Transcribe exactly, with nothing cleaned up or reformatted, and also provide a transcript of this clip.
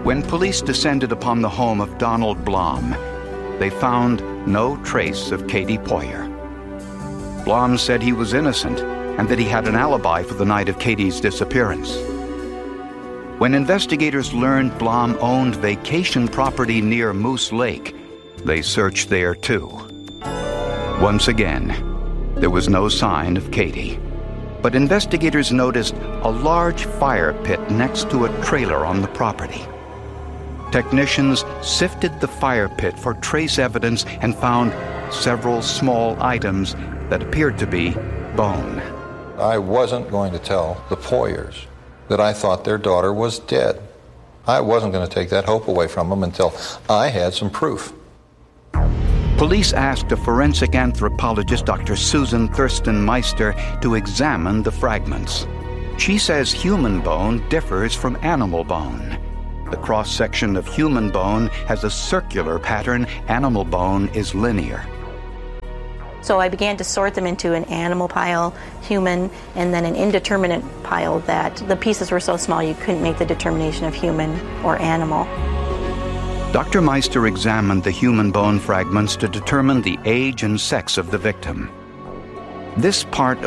When police descended upon the home of Donald Blom, they found no trace of Katie Poyer. Blom said he was innocent and that he had an alibi for the night of Katie's disappearance. When investigators learned Blom owned vacation property near Moose Lake, they searched there too. Once again, there was no sign of Katie, but investigators noticed a large fire pit next to a trailer on the property. Technicians sifted the fire pit for trace evidence and found several small items that appeared to be bone. I wasn't going to tell the Poyers that I thought their daughter was dead. I wasn't going to take that hope away from them until I had some proof. Police asked a forensic anthropologist, Doctor Susan Thurston Meister, to examine the fragments. She says human bone differs from animal bone. The cross-section of human bone has a circular pattern. Animal bone is linear. So I began to sort them into an animal pile, human, and then an indeterminate pile that the pieces were so small you couldn't make the determination of human or animal. Doctor Meister examined the human bone fragments to determine the age and sex of the victim. This part